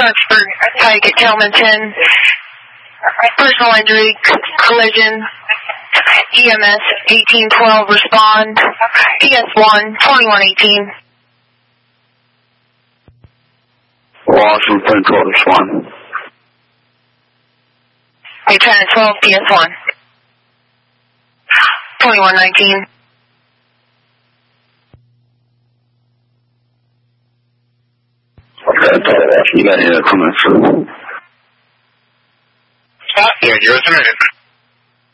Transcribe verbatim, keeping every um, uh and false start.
Sharpsburg, Pike at Tillman ten. Personal injury, collision. E M S eighteen twelve respond. P S one twenty-one eighteen. Washington twelve respond. Lieutenant twelve P S one. twenty-one nineteen. Okay, I thought you got any other comments? Yeah, you're